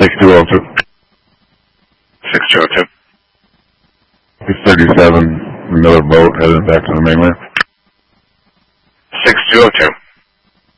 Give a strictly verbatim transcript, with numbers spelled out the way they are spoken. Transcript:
six two oh two. six two oh two. It's thirty-seven, another boat heading back to the mainland. six two oh two.